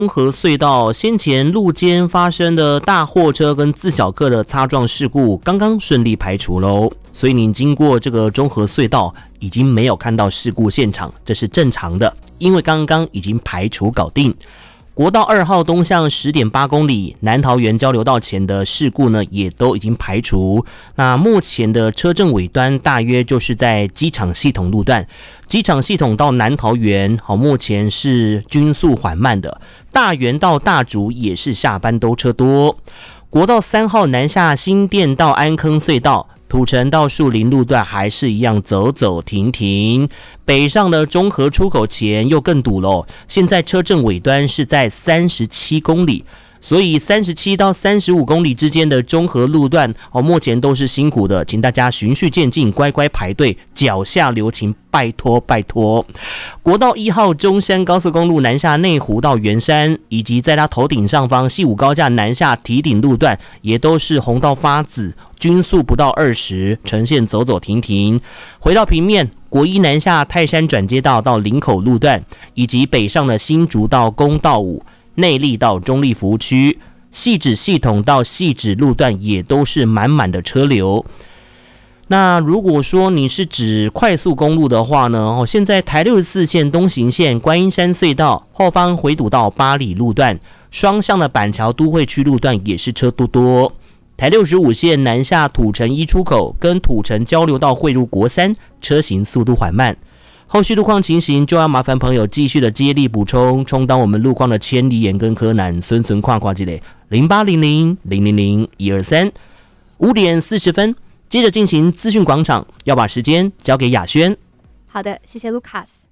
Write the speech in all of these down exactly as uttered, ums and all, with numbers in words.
中和隧道先前路肩发生的大货车跟自小客的擦撞事故刚刚顺利排除喽，所以你经过这个中和隧道已经没有看到事故现场，这是正常的，因为刚刚已经排除搞定。国道二号东向 十点八公里南桃园交流道前的事故呢，也都已经排除。那目前的车阵尾端大约就是在机场系统路段，机场系统到南桃园，好，目前是均速缓慢的。大园到大竹也是下班都车多。国道三号南下新店到安坑隧道，土城到树林路段还是一样走走停停，北上的中和出口前又更堵了，现在车阵尾端是在三十七公里，所以三十七到三十五公里之间的中和路段哦，目前都是辛苦的，请大家循序渐进，乖乖排队，脚下留情，拜托拜托。国道一号中山高速公路南下内湖到圆山，以及在它头顶上方细武高架南下堤顶路段，也都是红到发紫，均速不到二十，呈现走走停停。回到平面，国一南下泰山转接道到林口路段，以及北上的新竹到公道五，内壢到中壢服务区，汐止系统到汐止路段也都是满满的车流。那如果说你是指快速公路的话呢，哦，现在台六十四线东行线观音山隧道后方回堵到八里路段，双向的板桥都会区路段也是车多多。台六十五线南下土城一出口跟土城交流道汇入国三，车行速度缓慢。后续路况情形就要麻烦朋友继续的接力补充，充当我们路况的千里眼跟柯南，孙孙跨跨积累零八零零零零零一二三。五点四十分，接着进行资讯广场，要把时间交给雅轩。 好的，谢谢 Lucas。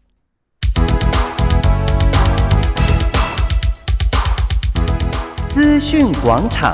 资讯广场。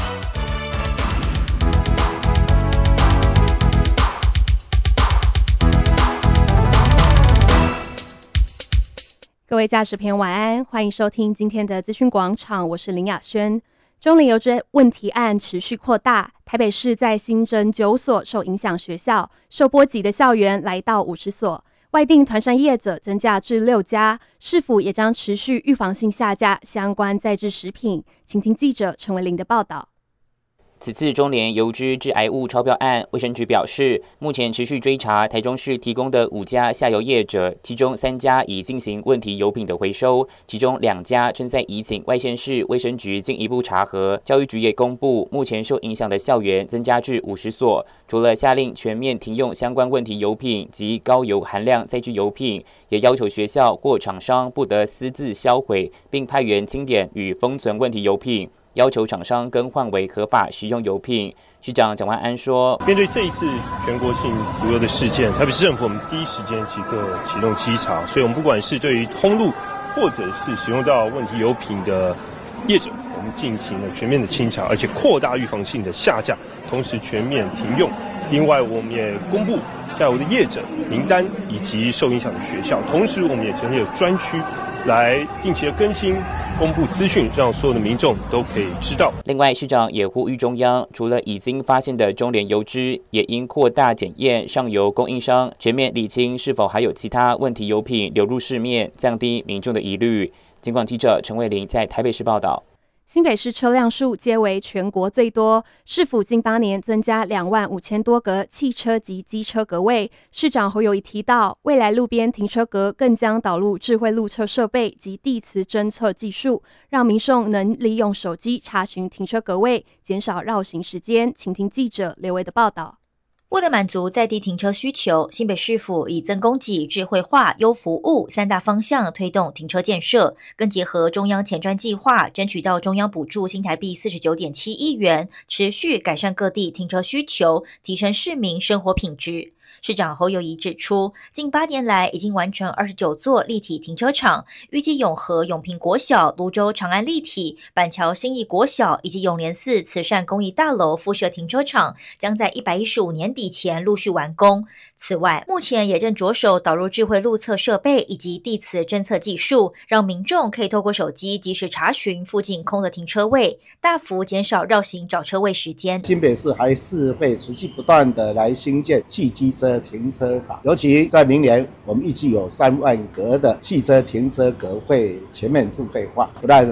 各位驾驶朋友晚安，欢迎收听今天的资讯广场，我是林雅轩。中林邮政问题案持续扩大，台北市在新增九所受影响学校，受波及的校园来到五十所，外订团膳业者增加至六家，市府也将持续预防性下架相关在制食品。请听记者陈维玲的报道。 此次中联油脂致癌物超标案，卫生局表示，目前持续追查台中市提供的五家下游业者，其中三家已进行问题油品的回收，其中两家正在移请外县市卫生局进一步查核。教育局也公布，目前受影响的校园增加至五十所，除了下令全面停用相关问题油品及高油含量载具油品，也要求学校或厂商不得私自销毁，并派员清点与封存问题油品。要求厂商更换为合法食用油品。市长蒋万安说， 面对这一次全国性毒油的事件，台北市政府我们第一时间即刻启动稽查，所以我们不管是对于通路或者是使用到问题油品的业者，我们进行了全面的清查，而且扩大预防性的下架，同时全面停用。另外，我们也公布下游的业者名单以及受影响的学校，同时我们也成立了专区，来定期的更新公布资讯，让所有的民众都可以知道。 另外，市长也呼吁中央，除了已经发现的中联油脂，也应扩大检验上游供应商，全面理清是否还有其他问题油品流入市面，降低民众的疑虑。警广记者陈慧玲在台北市报道。 新北市车辆数皆为全国最多，市府近八年增加两万五千多个汽车及机车格位。市长侯友宜提到，未来路边停车格更将导入智慧路测设备及地磁侦测技术，让民众能利用手机查询停车格位，减少绕行时间。请听记者刘维的报道。 为了满足在地停车需求，新北市府以增供给、智慧化、优服务三大方向推动停车建设，更结合中央前瞻计划，争取到中央补助新台币 四十九点七亿元，持续改善各地停车需求，提升市民生活品质。市长侯友宜指出，近八年来已经完成二十九座立体停车场，预计永和永平国小、泸州长安立体、板桥新义国小以及永联寺慈善公益大楼附设停车场将在一百一十五年底前陆续完工。此外，目前也正着手导入智慧路测设备以及地磁侦测技术，让民众可以透过手机及时查询附近空的停车位，大幅减少绕行找车位时间。 新北市还是会持续不断的来兴建汽机车停车场，尤其在明年，我们预计有三万格的汽车停车格会全面智慧化，不但